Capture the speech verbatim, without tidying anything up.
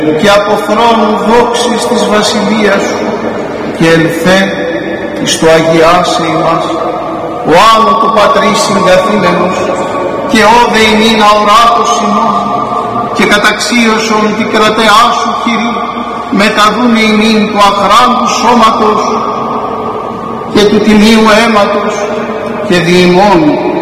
και από θρόνου δόξης της βασιλείας σου, και ελθέ εις το αγιάσε ημάς, ο άνω του Πατρί συγκαθήλενος, και όδε ημίν αοράτος ημών, και καταξίωσον την κρατεά σου, Κυρίου, μεταδούνε ημίν του αχράντου σώματος και του τιμίου αίματος, και δι' ημών